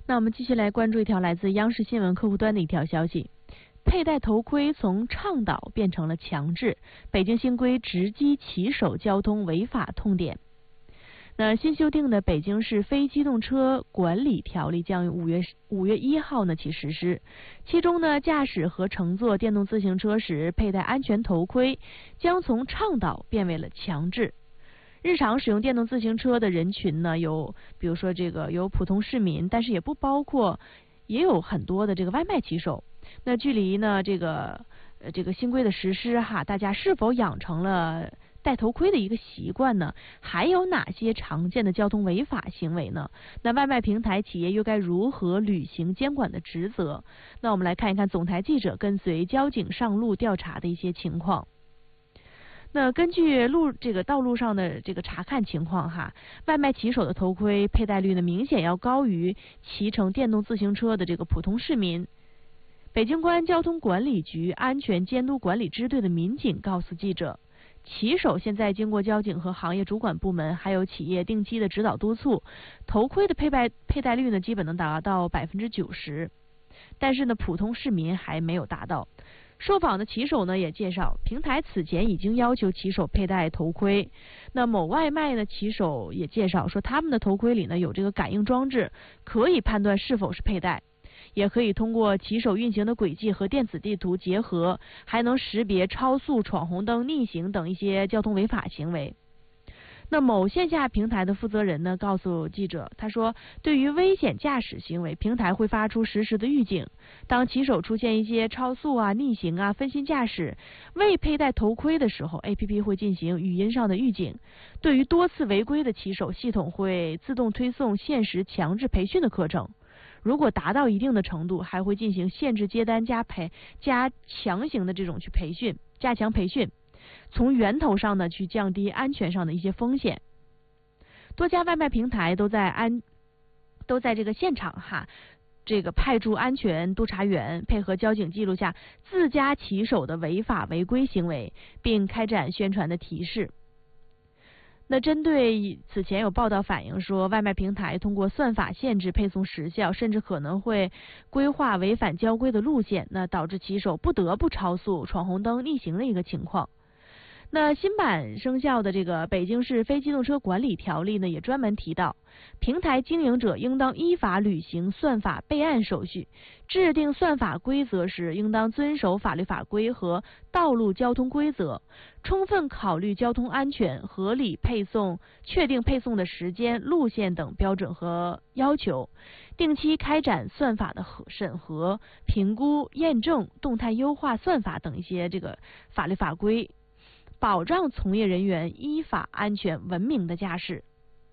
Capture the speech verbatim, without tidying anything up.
那我们继续来关注一条来自央视新闻客户端的一条消息：佩戴头盔从倡导变成了强制，北京新规直击骑手交通违法痛点。那新修订的北京市非机动车管理条例将于五月五月一号呢起实施，其中呢，驾驶和乘坐电动自行车时佩戴安全头盔将从倡导变为了强制。日常使用电动自行车的人群呢，有比如说这个有普通市民，但是也不包括，也有很多的这个外卖骑手。那距离呢这个呃这个新规的实施哈，大家是否养成了戴头盔的一个习惯呢？还有哪些常见的交通违法行为呢？那外卖平台企业又该如何履行监管的职责？那我们来看一看总台记者跟随交警上路调查的一些情况。那根据路这个道路上的这个查看情况哈，外卖骑手的头盔佩戴率呢明显要高于骑乘电动自行车的这个普通市民。北京公安交通管理局安全监督管理支队的民警告诉记者，骑手现在经过交警和行业主管部门还有企业定期的指导督促，头盔的佩戴佩戴率呢基本能达到百分之九十，但是呢普通市民还没有达到。受访的骑手呢也介绍，平台此前已经要求骑手佩戴头盔。那某外卖的骑手也介绍说，他们的头盔里呢有这个感应装置，可以判断是否是佩戴，也可以通过骑手运行的轨迹和电子地图结合，还能识别超速、闯红灯、逆行等一些交通违法行为。那某线下平台的负责人呢告诉记者，他说，对于危险驾驶行为，平台会发出实时的预警。当骑手出现一些超速啊、逆行啊、分心驾驶、未佩戴头盔的时候 ，A P P 会进行语音上的预警。对于多次违规的骑手，系统会自动推送限时强制培训的课程。如果达到一定的程度，还会进行限制接单加培加强行的这种去培训，加强培训。从源头上呢去降低安全上的一些风险。多家外卖平台都在安都在这个现场哈，这个派驻安全督察员，配合交警记录下自家骑手的违法违规行为，并开展宣传的提示。那针对此前有报道反映说，外卖平台通过算法限制配送时效，甚至可能会规划违反交规的路线，那导致骑手不得不超速、闯红灯、逆行的一个情况。那新版生效的这个北京市非机动车管理条例呢，也专门提到，平台经营者应当依法履行算法备案手续，制定算法规则时应当遵守法律法规和道路交通规则，充分考虑交通安全，合理配送，确定配送的时间、路线等标准和要求，定期开展算法的审核、评估、验证、动态优化算法等一些这个法律法规，保障从业人员依法、安全、文明的驾驶。